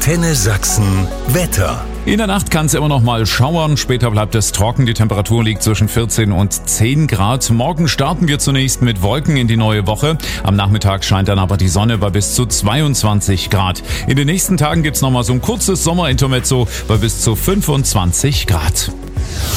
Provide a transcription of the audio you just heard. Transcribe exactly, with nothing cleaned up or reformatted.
Antenne Sachsen Wetter. In der Nacht kann es immer noch mal schauern, später bleibt es trocken, die Temperatur liegt zwischen vierzehn und zehn Grad. Morgen starten wir zunächst mit Wolken in die neue Woche. Am Nachmittag scheint dann aber die Sonne bei bis zu zweiundzwanzig Grad. In den nächsten Tagen gibt's noch mal so ein kurzes Sommerintermezzo bei bis zu fünfundzwanzig Grad.